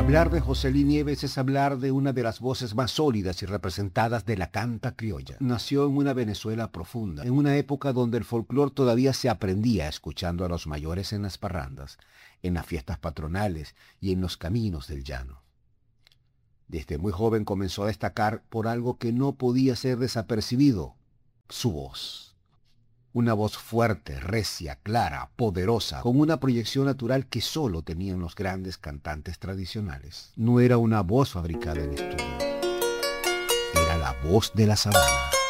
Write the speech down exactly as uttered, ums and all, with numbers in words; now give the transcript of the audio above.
Hablar de José Luis Nieves es hablar de una de las voces más sólidas y representadas de la canta criolla. Nació en una Venezuela profunda, en una época donde el folclor todavía se aprendía escuchando a los mayores en las parrandas, en las fiestas patronales y en los caminos del llano. Desde muy joven comenzó a destacar por algo que no podía ser desapercibido: su voz. Una voz fuerte, recia, clara, poderosa, con una proyección natural que solo tenían los grandes cantantes tradicionales. No era una voz fabricada en estudio, era la voz de la sabana.